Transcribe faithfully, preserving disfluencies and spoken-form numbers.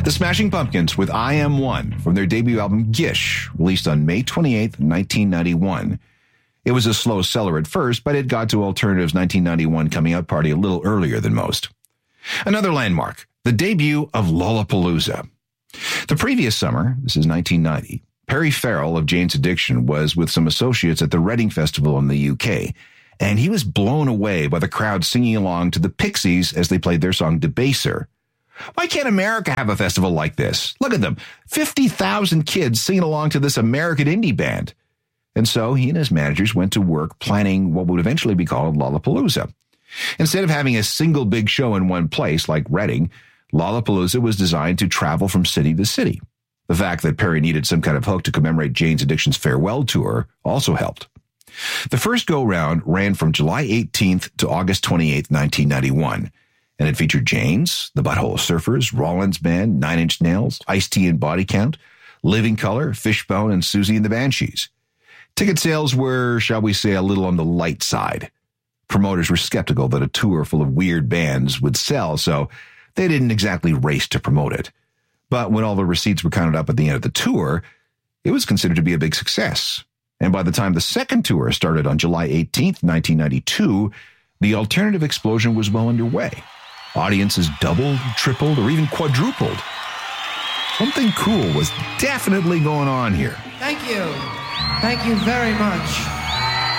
The Smashing Pumpkins with I Am One from their debut album Gish, released on May twenty-eighth, nineteen ninety-one. It was a slow seller at first, but it got to Alternative's nineteen ninety-one coming out party a little earlier than most. Another landmark, the debut of Lollapalooza. The previous summer, this is nineteen ninety, Perry Farrell of Jane's Addiction was with some associates at the Reading Festival in the U K, and he was blown away by the crowd singing along to the Pixies as they played their song Debaser. Why can't America have a festival like this? Look at them, fifty thousand kids singing along to this American indie band. And so he and his managers went to work planning what would eventually be called Lollapalooza. Instead of having a single big show in one place like Reading, Lollapalooza was designed to travel from city to city. The fact that Perry needed some kind of hook to commemorate Jane's Addiction's farewell tour also helped. The first go-round ran from July eighteenth to August twenty-eighth, nineteen ninety-one, and it featured Jane's, the Butthole Surfers, Rollins Band, Nine Inch Nails, Ice-T and Body Count, Living Colour, Fishbone, and Susie and the Banshees. Ticket sales were, shall we say, a little on the light side. Promoters were skeptical that a tour full of weird bands would sell, so they didn't exactly race to promote it. But when all the receipts were counted up at the end of the tour, it was considered to be a big success. And by the time the second tour started on July eighteenth, nineteen ninety-two, the alternative explosion was well underway. Audiences doubled, tripled, or even quadrupled. Something cool was definitely going on here. Thank you. Thank you very much.